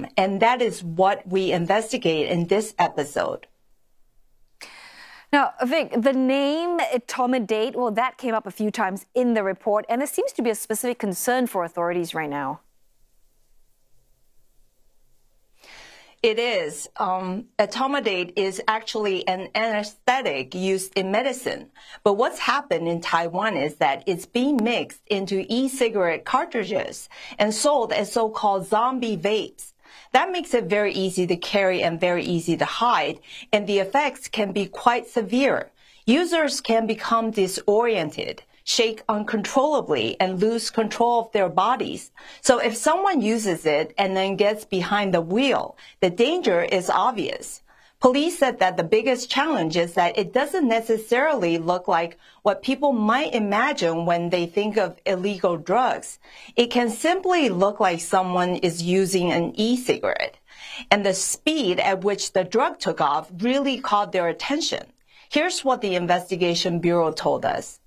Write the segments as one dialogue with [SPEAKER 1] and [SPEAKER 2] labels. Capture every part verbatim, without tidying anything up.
[SPEAKER 1] And that is what we investigate in this episode.
[SPEAKER 2] Now, Vic, the name Etomidate, well, that came up a few times in the report, and there seems to be a specific concern for authorities right now.
[SPEAKER 1] It is. Um, Etomidate is actually an anesthetic used in medicine. But what's happened in Taiwan is that it's being mixed into e-cigarette cartridges and sold as so-called zombie vapes. That makes it very easy to carry and very easy to hide, and the effects can be quite severe. Users can become disoriented, shake uncontrollably, and lose control of their bodies. So if someone uses it and then gets behind the wheel, the danger is obvious. Police said that the biggest challenge is that it doesn't necessarily look like what people might imagine when they think of illegal drugs. It can simply look like someone is using an e-cigarette. And the speed at which the drug took off really caught their attention. Here's what the Investigation Bureau told us.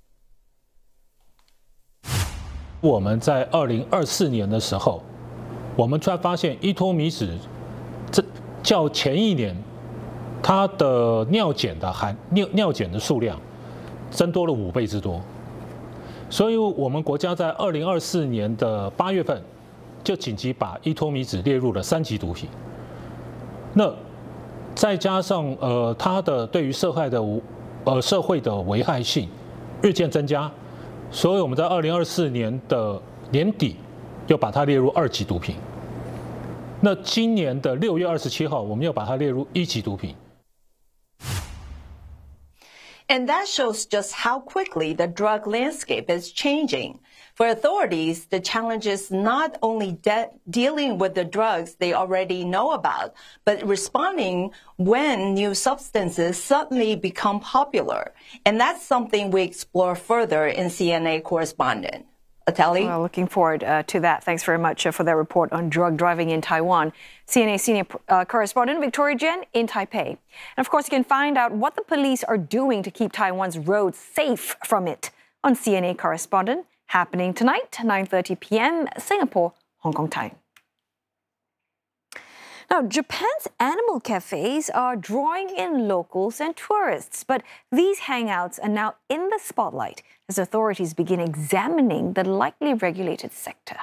[SPEAKER 3] 我们在二零二四年的时候，我们突然发现依托米脂，这较前一年。 它的尿检的含尿尿检的数量增多了五倍之多，所以我们国家在二零二四年的八月份就紧急把依托米脂列入了三级毒品。那再加上呃它的对于社会的呃社会的危害性日渐增加，所以我们在二零二四年的年底又把它列入二级毒品。那今年的六月二十七号，我们又把它列入一级毒品。
[SPEAKER 1] And that shows just how quickly the drug landscape is changing. For authorities, the challenge is not only de dealing with the drugs they already know about, but responding when new substances suddenly become popular. And that's something we explore further in C N A Correspondent. Ateli?
[SPEAKER 2] Well, looking forward uh, to that. Thanks very much uh, for that report on drug driving in Taiwan. C N A senior uh, correspondent Victoria Jen in Taipei. And of course, you can find out what the police are doing to keep Taiwan's roads safe from it on C N A Correspondent, happening tonight, nine thirty p m Singapore, Hong Kong time. Now, Japan's animal cafes are drawing in locals and tourists, but these hangouts are now in the spotlight as authorities begin examining the lightly regulated sector.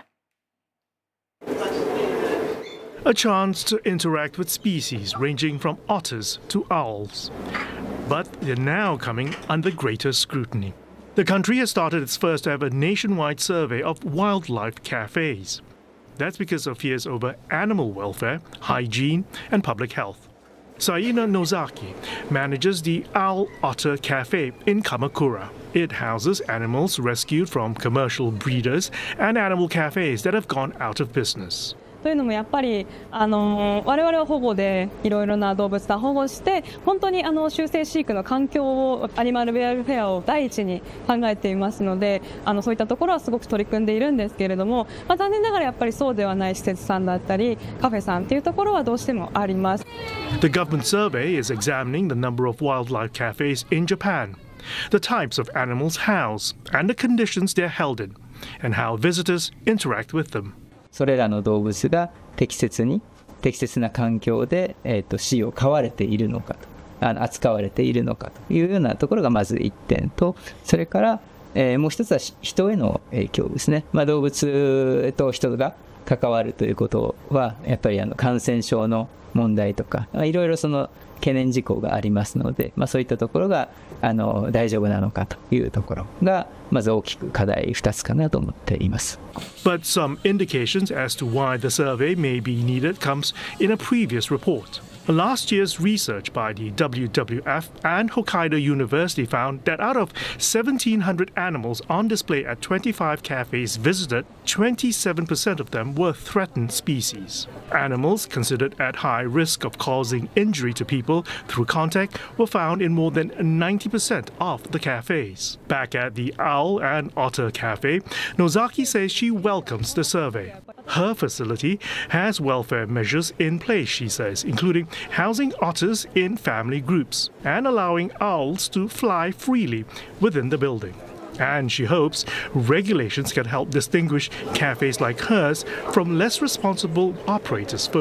[SPEAKER 4] A chance to interact with species ranging from otters to owls. But they're now coming under greater scrutiny. The country has started its first ever nationwide survey of wildlife cafes. That's because of fears over animal welfare, hygiene, and public health. Saina Nozaki manages the Owl Otter Cafe in Kamakura. It houses animals rescued from commercial breeders and animal cafes that have gone out of business.
[SPEAKER 5] というのもやっぱりあの我々は保護でいろいろな動物を保護して本当にあの修正飼育の環境をアニマルウェルフェアを第一に考えていますのであのそういったところはすごく取り組んでいるんですけれども、まあ、残念ながらやっぱりそうではない施設さんだったりカフェさんっていうところはどうしてもあります。
[SPEAKER 4] The government survey is examining the number of wildlife cafes in Japan, the types of animals housed, and the conditions they're held in, and how visitors interact with them.
[SPEAKER 6] それらの動物が適切に適切な環境で、えー、と飼を飼われているのかとあの扱われているのかというようなところがまずいってんとそれから、えー、もう一つは人への影響ですね、まあ、動物と人が関わるということはやっぱりあの感染症の問題とかいろいろその懸念事項がありますので、まあ、そういったところがあの大丈夫なのかというところがまず大きく課題ふたつかなと思っています。
[SPEAKER 4] But some indications as to why the survey may be needed comes in a previous report. Last year's research by the W W F and Hokkaido University found that out of seventeen hundred animals on display at twenty-five cafes visited, twenty-seven percent of them were threatened species. Animals considered at high risk of causing injury to people through contact were found in more than ninety percent of the cafes. Back at the Owl and Otter Cafe, Nozaki says she welcomes the survey. Her facility has welfare measures in place, she says, including housing otters in family groups and allowing owls to fly freely within the building. And she hopes regulations can help distinguish cafes like hers from less responsible operators for